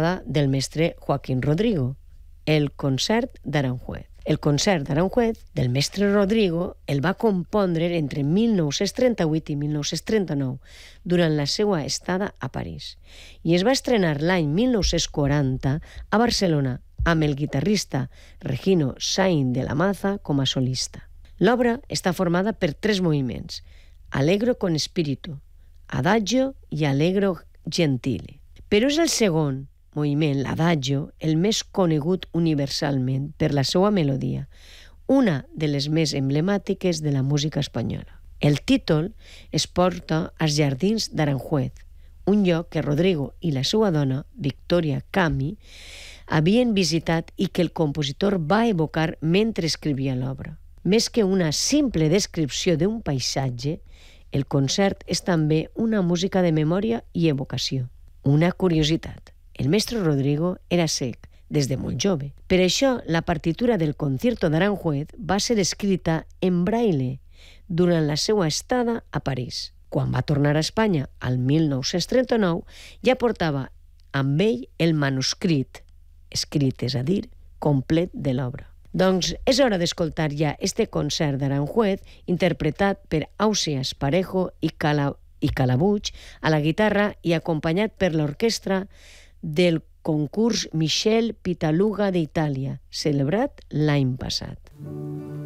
estada del mestre Joaquín Rodrigo, el concert d'Aranjuez. El concert d'Aranjuez del mestre Rodrigo el va compondre entre 1938 i 1939 durant la seva estada a París i es va estrenar l'any 1940 a Barcelona amb el guitarrista Regino Sainz de la Maza com a solista. L'obra està formada per 3 moviments: Allegro con spirito, Adagio i Allegro gentile. Però és el segon moviment, l'Adagio, el més conegut universalment per la seva melodia, una de les més emblemàtiques de la música espanyola. El títol es porta als jardins d'Aranjuez, un lloc que Rodrigo i la seva dona, Victoria Cami, havien visitat i que el compositor va evocar mentre escrivia l'obra. Més que una simple descripció d'un paisatge, el concert és també una música de memòria i evocació. Una curiositat: el mestre Rodrigo era cec des de molt jove. Per això, la partitura del concierto d'Aranjuez va ser escrita en braille durant la seva estada a París. Quan va tornar a Espanya, al 1939, ja portava amb ell el manuscrit, escrit, és a dir, complet de l'obra. Doncs és hora d'escoltar ja este concert d'Aranjuez interpretat per Ausiàs Parejo i Calabuig a la guitarra i acompanyat per l'orquestra del concurs Michel Pitaluga d'Itàlia, celebrat l'any passat.